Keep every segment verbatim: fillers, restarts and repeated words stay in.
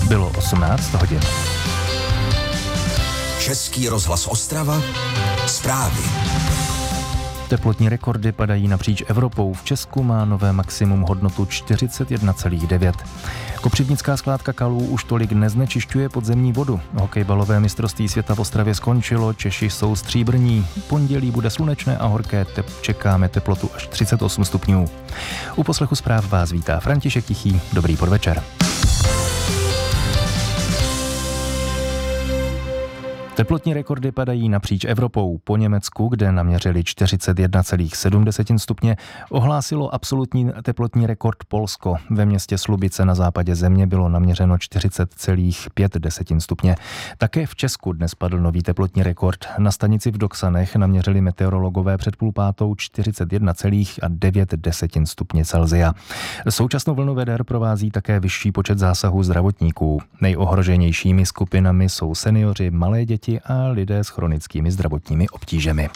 Bylo osmnáct hodin. Český rozhlas Ostrava, zprávy. Teplotní rekordy padají napříč Evropou. V Česku má nové maximum hodnotu čtyřicet jedna celá devět. Kopřivnická skládka Kalů už tolik neznečišťuje podzemní vodu. Hokejbalové mistrovství světa v Ostravě skončilo, Češi jsou stříbrní. Pondělí bude slunečné a horké, tep- čekáme teplotu až třicet osm stupňů. U poslechu zpráv vás vítá František Tichý. Dobrý podvečer. Teplotní rekordy padají napříč Evropou. Po Německu, kde naměřili čtyřicet jedna celá sedm stupně, ohlásilo absolutní teplotní rekord Polsko. Ve městě Slubice na západě země bylo naměřeno čtyřicet celá pět stupně. Také v Česku dnes padl nový teplotní rekord. Na stanici v Doksanech naměřili meteorologové před půl pátou čtyřicet jedna celá devět stupně Celsia. Současnou vlnu veder provází také vyšší počet zásahů zdravotníků. Nejohroženějšími skupinami jsou seniori, malé děti a lidé s chronickými zdravotními obtížemi.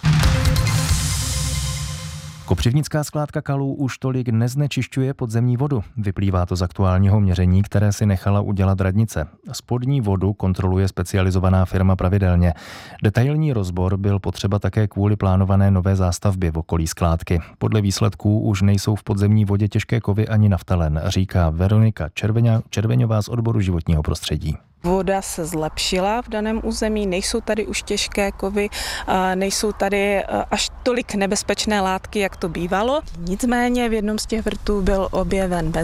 Kopřivnická skládka Kalů už tolik neznečišťuje podzemní vodu. Vyplývá to z aktuálního měření, které si nechala udělat radnice. Spodní vodu kontroluje specializovaná firma pravidelně. Detailní rozbor byl potřeba také kvůli plánované nové zástavbě v okolí skládky. Podle výsledků už nejsou v podzemní vodě těžké kovy ani naftalen, říká Veronika Červeňová z odboru životního prostředí. Voda se zlepšila v daném území, nejsou tady už těžké kovy, nejsou tady až tolik nebezpečné látky, jak to bývalo. Nicméně v jednom z těch vrtů byl objeven